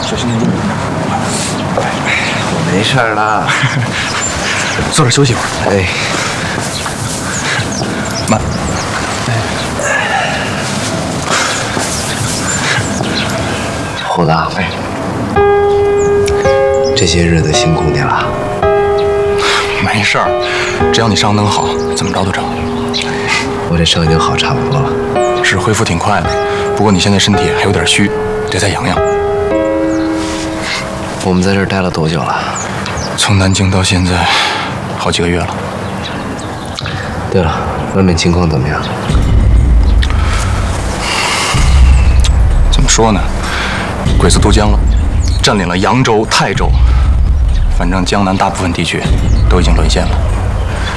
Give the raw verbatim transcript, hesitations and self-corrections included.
小心点。 我没事了， 坐这休息会儿。 哎， 慢。 虎子， 哎， 这些日子辛苦你了。 没事儿，只要你伤能好，怎么着都成。 我这伤已经好差不多了， 是恢复挺快的，不过你现在身体还有点虚，得再养养。 我们在这儿待了多久了？ 从南京到现在，好几个月了。 对了，外面情况怎么样？ 怎么说呢？鬼子渡江了，占领了扬州、泰州，反正江南大部分地区都已经沦陷了。